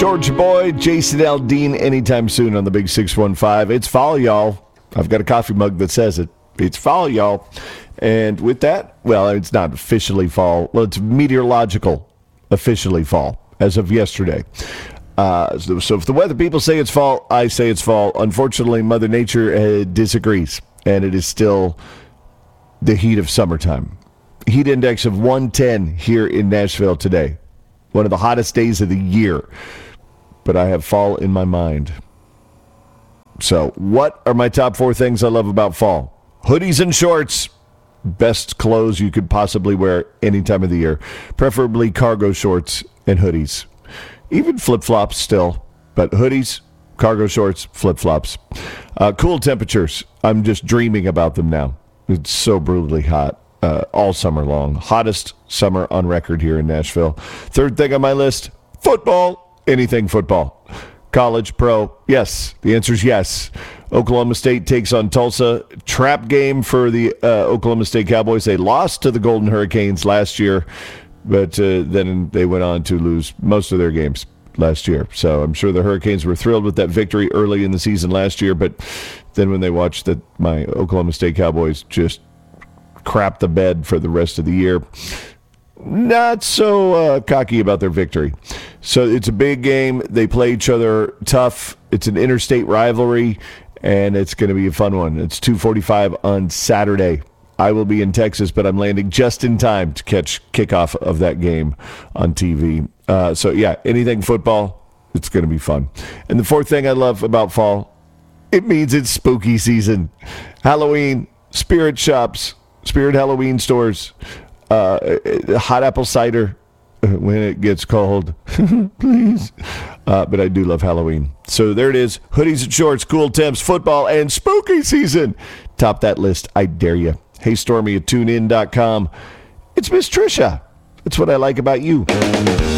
Georgia Boy, Jason Aldean, anytime soon on the Big 615. It's fall, y'all. I've got a coffee mug that says it. It's fall, y'all. And with that, well, it's not officially fall. Well, it's meteorological officially fall as of yesterday. So if the weather people say it's fall, I say it's fall. Unfortunately, Mother Nature disagrees, and it is still the heat of summertime. Heat index of 110 here in Nashville today. One of the hottest days of the year. But I have fall in my mind. So what are my top 4 things I love about fall? Hoodies and shorts. Best clothes you could possibly wear any time of the year. Preferably cargo shorts and hoodies. Even flip-flops still. But hoodies, cargo shorts, flip-flops. Cool temperatures. I'm just dreaming about them now. It's so brutally hot. All summer long. Hottest summer on record here in Nashville. Third thing on my list, football. Anything football. College, pro, yes. The answer is yes. Oklahoma State takes on Tulsa. Trap game for the Oklahoma State Cowboys. They lost to the Golden Hurricanes last year, but then they went on to lose most of their games last year. So I'm sure the Hurricanes were thrilled with that victory early in the season last year, but then when they watched that my Oklahoma State Cowboys just crap the bed for the rest of the year, not so cocky about their victory. So it's a big game. They play each other tough. It's an interstate rivalry, and it's going to be a fun one. It's 2:45 on Saturday. I will be in Texas, but I'm landing just in time to catch kickoff of that game on TV. So, yeah, anything football, it's going to be fun. And the fourth thing I love about fall, it means it's spooky season. Halloween, spirit shops, spirit Halloween stores, hot apple cider when it gets cold, please. But I do love Halloween. So there it is. Hoodies and shorts, cool temps, football, and spooky season. Top that list. I dare you. Hey, Stormy at TuneIn.com. It's Miss Trisha. That's what I like about you.